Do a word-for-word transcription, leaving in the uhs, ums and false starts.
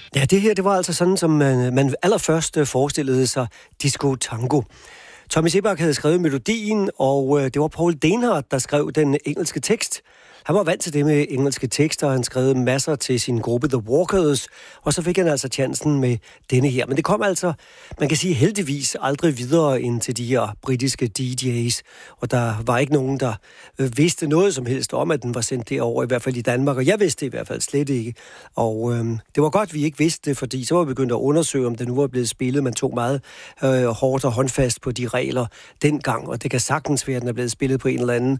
Ja, det her, det var altså sådan, som man, man allerførst forestillede sig disco tango. Tommy Sebak havde skrevet melodien, og det var Paul Denhardt, der skrev den engelske tekst. Han var vant til det med engelske tekster, og han skrev masser til sin gruppe The Walkers, og så fik han altså chancen med denne her. Men det kom altså, man kan sige heldigvis, aldrig videre ind til de her britiske D J's, og der var ikke nogen, der vidste noget som helst om, at den var sendt derover, i hvert fald i Danmark, og jeg vidste det i hvert fald slet ikke. Og øhm, det var godt, vi ikke vidste det, fordi så var vi begyndt at undersøge, om det nu var blevet spillet. Man tog meget øh, hårdt og håndfast på de regler dengang, og det kan sagtens være, at den er blevet spillet på en eller anden